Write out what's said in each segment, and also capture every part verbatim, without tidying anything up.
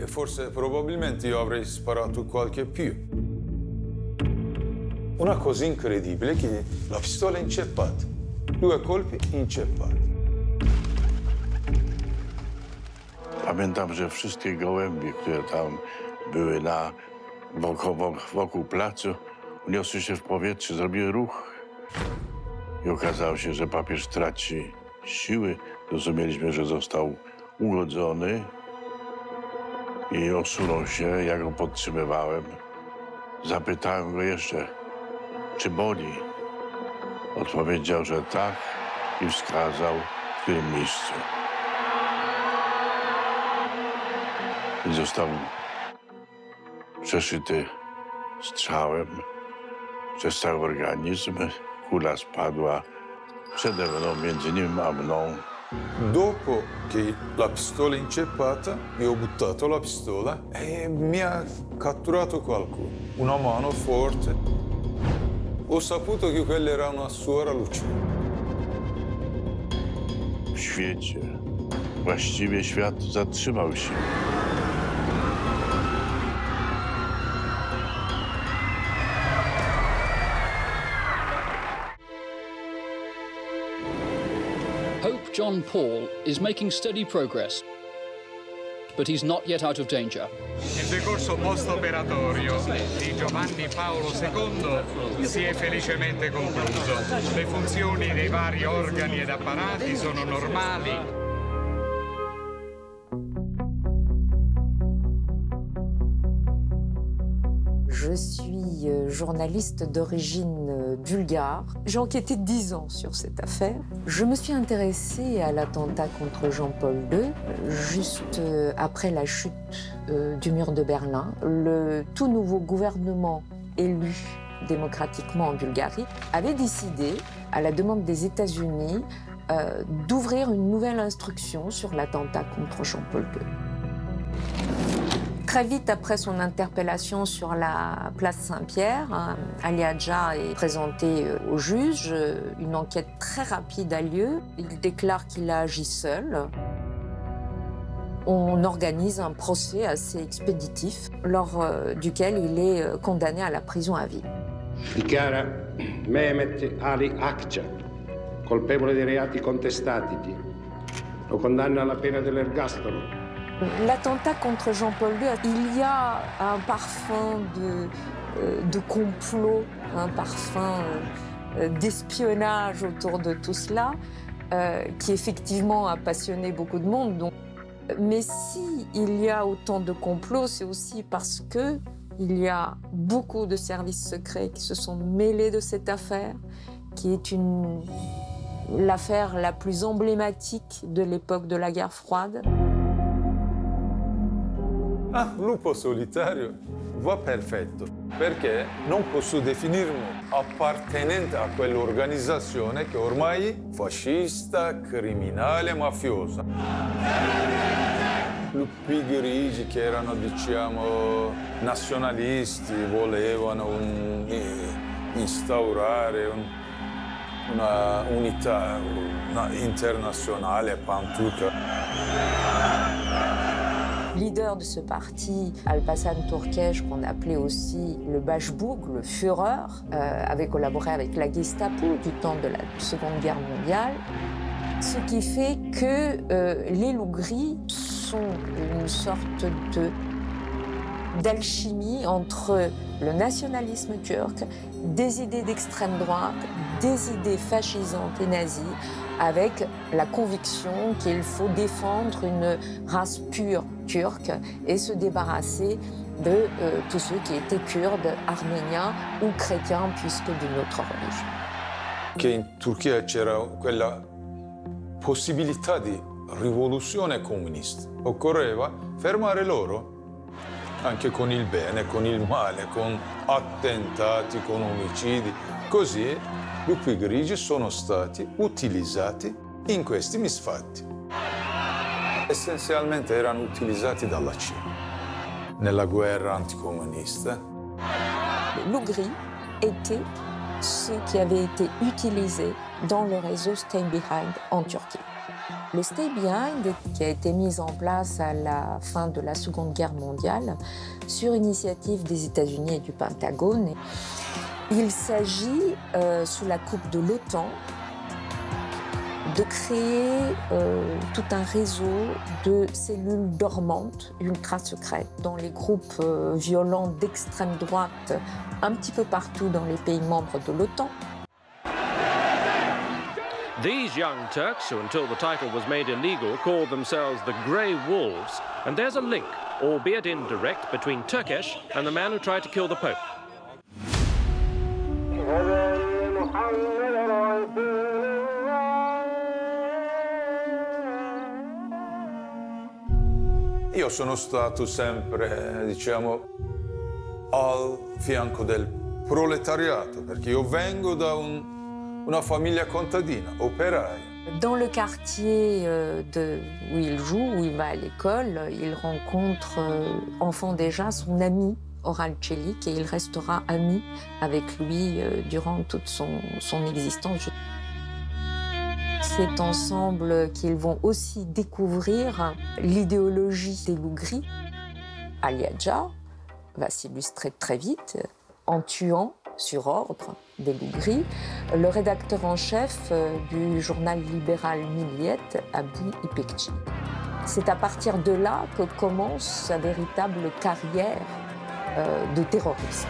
e forse probabilmente io avrei sparato qualche più. Una cosa incredibile è che la pistola è inceppata. Due colpi inceppati. Pamiętam, że wszystkie gołębie, które tam były na, wokół, wokół placu, uniosły się w powietrze, zrobiły ruch. I okazało się, że papież traci siły. Rozumieliśmy, że został ugodzony i osunął się. Ja go podtrzymywałem. Zapytałem go jeszcze, czy boli. Odpowiedział, że tak i wskazał, w którym miejscu. I został przeszyty strzałem przez cały organizm. Kula spadła przede mną, między nim a mną. Dopo che la pistola è inceppata, io ho buttato la pistola e mi ha catturato qualcuno. Una mano forte. Ho saputo che quella era una suora Lucia. W świecie właściwie świat zatrzymał się. Pope John Paul is making steady progress, but he's not yet out of danger. Il decorso post-operatorio di Giovanni Paolo secondo si è felicemente concluso. Le funzioni dei vari organi ed apparati sono normali. Je suis journaliste d'origine bulgare. J'ai enquêté dix ans sur cette affaire. Je me suis intéressée à l'attentat contre Jean-Paul deux, juste après la chute du mur de Berlin. Le tout nouveau gouvernement élu démocratiquement en Bulgarie avait décidé, à la demande des États-Unis, euh, d'ouvrir une nouvelle instruction sur l'attentat contre Jean-Paul deux. Très vite après son interpellation sur la place Saint-Pierre, Ali Hadja est présenté au juge. Une enquête très rapide a lieu. Il déclare qu'il a agi seul. On organise un procès assez expéditif, lors duquel il est condamné à la prison à vie. Dichiara Mehmet Ali Akça colpevole dei reati contestatiti. Lo condanna alla pena dell'ergastolo. L'attentat contre Jean-Paul deux, il y a un parfum de, de complot, un parfum d'espionnage autour de tout cela, euh, qui effectivement a passionné beaucoup de monde. Donc. Mais si il y a autant de complots, c'est aussi parce que il y a beaucoup de services secrets qui se sont mêlés de cette affaire, qui est une, l'affaire la plus emblématique de l'époque de la guerre froide. Ah, lupo solitario va perfetto, perché non posso definirmi appartenente a quell'organizzazione che ormai è fascista, criminale, mafiosa. Lupi grigi che erano, diciamo, nazionalisti, volevano un, instaurare un, una unità una internazionale panturca. Leader de ce parti, Alparslan Türkeş, qu'on appelait aussi le Başbuğ, le Führer, euh, avait collaboré avec la Gestapo du temps de la Seconde Guerre mondiale. Ce qui fait que euh, les loups gris sont une sorte de, d'alchimie entre le nationalisme turc, des idées d'extrême droite, des idées fascisantes et nazies, avec la conviction qu'il faut défendre une race pure turque et se débarrasser de euh, tous ceux qui étaient kurdes, arméniens ou chrétiens, puisque d'une autre religion. Che in Turchia c'era quella possibilità di rivoluzione comunista. Occorreva fermare loro, anche con il bene, con il male, con attentati, con omicidi. Così lupi grigi sono stati utilizzati in questi misfatti. Essenzialmente erano utilizzati dalla Cina nella guerra anticomunista. Les loups gris étaient ceux qui avaient été utilisés dans le réseau Stay Behind en Turquie. Le Stay Behind, qui a été mis en place à la fin de la Seconde Guerre mondiale, sur initiative des États-Unis et du Pentagone, il s'agit, euh, sous la coupe de l'OTAN, de créer euh, tout un réseau de cellules dormantes ultra secrètes dans les groupes euh, violents d'extrême droite un petit peu partout dans les pays membres de l'OTAN. These young Turks, who until the title was made illegal, called themselves the Grey Wolves, and there's a link, albeit indirect, between Turkesh and the man who tried to kill the Pope. Io sono stato sempre, diciamo, al fianco del proletariato, perché io vengo da un, una famiglia contadina, operaia. Dans le quartier euh, de, où il joue, où il va à l'école, il rencontre, euh, enfant déjà, son ami Oral Çelik, et il restera ami avec lui euh, durant toute son, son existence. C'est ensemble qu'ils vont aussi découvrir l'idéologie des loups gris. Ali Hadja va s'illustrer très vite en tuant, sur ordre des loups gris, le rédacteur en chef du journal libéral Milliyet, Abdi İpekçi. C'est à partir de là que commence sa véritable carrière euh, de terroriste.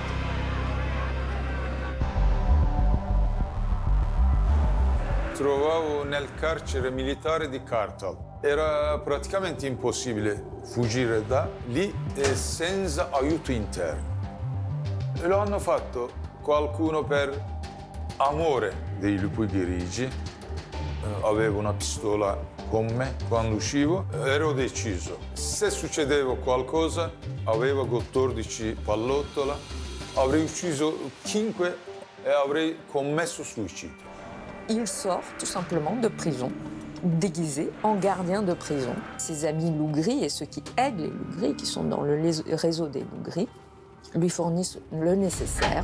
Trovavo nel carcere militare di Kartal. Era praticamente impossibile fuggire da lì e senza aiuto interno. E lo hanno fatto qualcuno per amore dei lupi grigi. Eh, avevo una pistola con me quando uscivo. Ero deciso. Se succedeva qualcosa, avevo quattordici pallottola, avrei ucciso chiunque e avrei commesso suicidio. Il sort tout simplement de prison, déguisé en gardien de prison. Ses amis loups gris et ceux qui aident les loups gris, qui sont dans le réseau des loups gris, lui fournissent le nécessaire.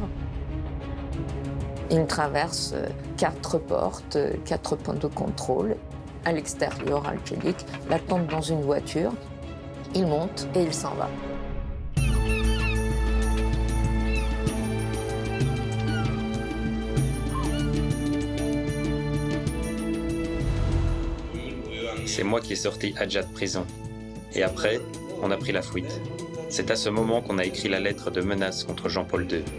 Il traverse quatre portes, quatre points de contrôle. À l'extérieur, Oral Çelik l'attend dans une voiture. Il monte et il s'en va. C'est moi qui ai sorti Hadja de prison. Et après, on a pris la fuite. C'est à ce moment qu'on a écrit la lettre de menace contre Jean-Paul deux.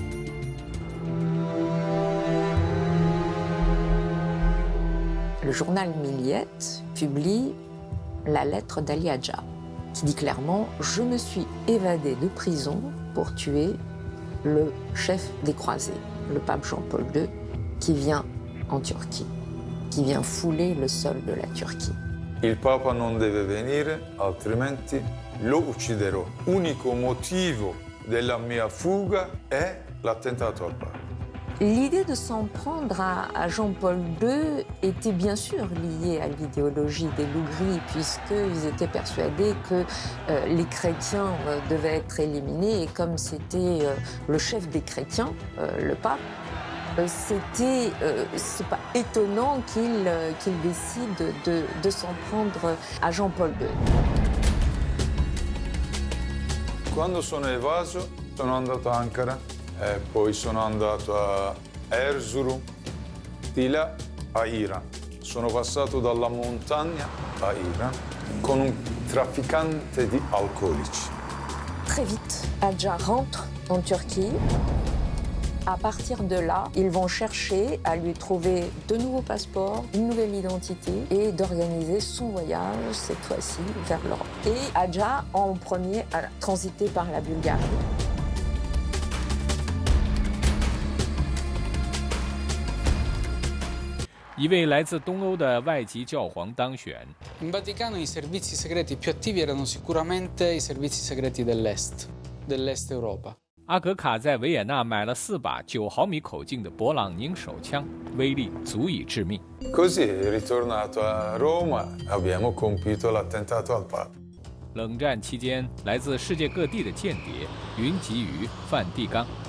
Le journal Milliyet publie la lettre d'Ali Hadja, qui dit clairement « Je me suis évadé de prison pour tuer le chef des croisés, le pape Jean-Paul deux, qui vient en Turquie, qui vient fouler le sol de la Turquie. » Il Papa non deve venire, altrimenti lo ucciderò. Unico motivo della mia fuga è l'attentato al Papa. L'idée de s'en prendre à, à Jean-Paul deux était bien sûr liée à l'idéologie des loups gris, puisqu'ils étaient persuadés que euh, les chrétiens euh, devaient être éliminés, et comme c'était euh, le chef des chrétiens, euh, le pape, euh, c'était, euh, c'est pas étonnant qu'il euh, qu'il décide de, de s'en prendre à Jean-Paul deux. Quando sono evaso, sono andato a Ankara. E poi sono andato a Erzurum, di là a Iran. Sono passato dalla montagna a Iran con un trafficante di alcolici. Très vite, Hadja rentre en Turquie. À partir de là, ils vont chercher à lui trouver de nouveaux passeports, une nouvelle identité et d'organiser son voyage, cette fois-ci, vers l'Europe. Et Hadja, en premier, a transité par la Bulgarie. 一位来自东欧的外籍教皇当选。 In Vaticano i servizi segreti più attivi erano sicuramente i servizi segreti dell'Est, dell'Est Europa. 阿格卡在维也纳买了四把九毫米口径的勃朗宁手枪，威力足以致命。 Così, ritornato a Roma, abbiamo compiuto l'attentato al Papa. 冷战期间，来自世界各地的间谍云集于梵蒂冈。